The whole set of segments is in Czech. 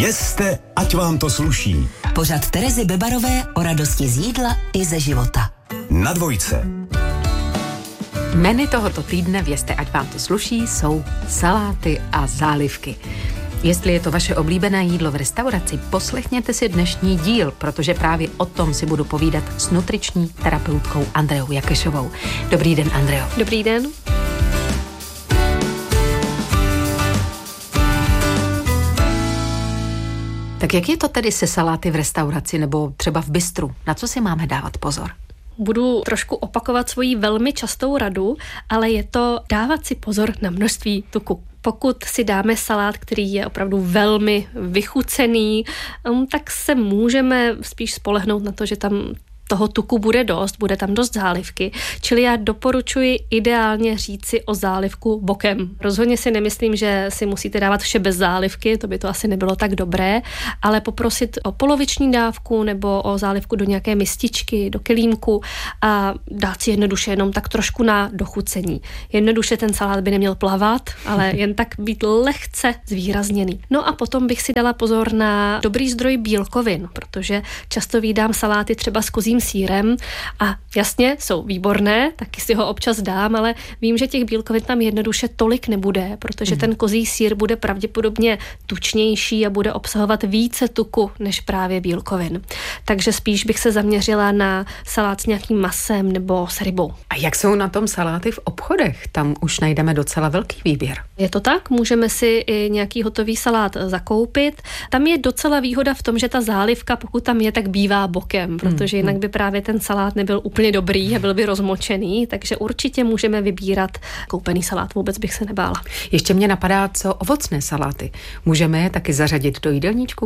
Jeste, ať vám to sluší. Pořad Terezy Bebarové o radosti z jídla i ze života. Na Dvojce. Menu tohoto týdne v Jeste, ať vám to sluší, jsou saláty a zálivky. Jestli je to vaše oblíbené jídlo v restauraci, poslechněte si dnešní díl, protože právě o tom si budu povídat s nutriční terapeutkou Andreou Jakešovou. Dobrý den, Andreo. Dobrý den. Tak jak je to tedy se saláty v restauraci nebo třeba v bistru? Na co si máme dávat pozor? Budu trošku opakovat svoji velmi častou radu, ale je to dávat si pozor na množství tuku. Pokud si dáme salát, který je opravdu velmi vychucený, tak se můžeme spíš spolehnout na to, že tam toho tuku bude dost, bude tam dost zálivky, čili já doporučuji ideálně říci o zálivku bokem. Rozhodně si nemyslím, že si musíte dávat vše bez zálivky, to by to asi nebylo tak dobré, ale poprosit o poloviční dávku nebo o zálivku do nějaké mističky, do kelímku a dát si jednoduše jenom tak trošku na dochucení. Jednoduše ten salát by neměl plavat, ale jen tak být lehce zvýrazněný. No a potom bych si dala pozor na dobrý zdroj bílkovin, protože často vídám saláty třeba s kozím sýrem a jasně, jsou výborné, taky si ho občas dám, ale vím, že těch bílkovin tam jednoduše tolik nebude, protože ten kozí sýr bude pravděpodobně tučnější a bude obsahovat více tuku než právě bílkovin. Takže spíš bych se zaměřila na salát s nějakým masem nebo s rybou. A jak jsou na tom saláty v obchodech? Tam už najdeme docela velký výběr. Je to tak, můžeme si i nějaký hotový salát zakoupit. Tam je docela výhoda v tom, že ta zálivka, pokud tam je, tak bývá bokem, protože jinak by právě ten salát nebyl úplně dobrý a byl by rozmočený, takže určitě můžeme vybírat koupený salát, vůbec bych se nebála. Ještě mě napadá, co ovocné saláty. Můžeme je taky zařadit do jídelníčku?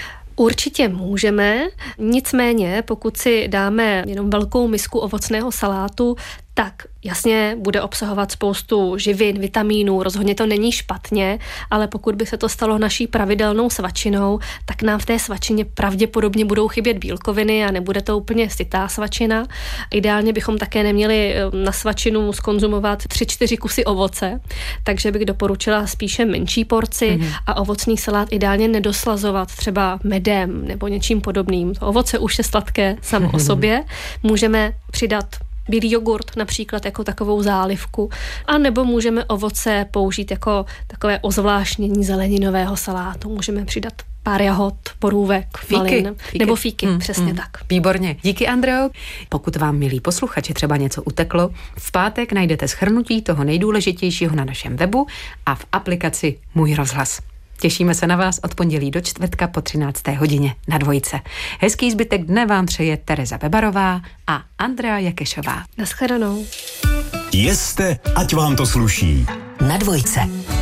Určitě můžeme, nicméně pokud si dáme jenom velkou misku ovocného salátu, tak jasně bude obsahovat spoustu živin, vitamínů, rozhodně to není špatně, ale pokud by se to stalo naší pravidelnou svačinou, tak nám v té svačině pravděpodobně budou chybět bílkoviny a nebude to úplně sytá svačina. Ideálně bychom také neměli na svačinu skonzumovat 3-4 kusy ovoce, takže bych doporučila spíše menší porci a ovocný salát ideálně nedoslazovat třeba medem nebo něčím podobným. To ovoce už je sladké samo o sobě. Můžeme přidat bílý jogurt například jako takovou zálivku, a nebo můžeme ovoce použít jako takové ozvláštnění zeleninového salátu. Můžeme přidat pár jahod, borůvek, malin, nebo fíky, přesně tak. Výborně. Díky, Andreo. Pokud vám, milí posluchači, třeba něco uteklo, v pátek najdete shrnutí toho nejdůležitějšího na našem webu a v aplikaci Můj rozhlas. Těšíme se na vás od pondělí do čtvrtka po 13. hodině na Dvojce. Hezký zbytek dne vám přeje Tereza Bebarová a Andrea Jakešová. Naschledanou. Jeste, ať vám to sluší. Na Dvojce.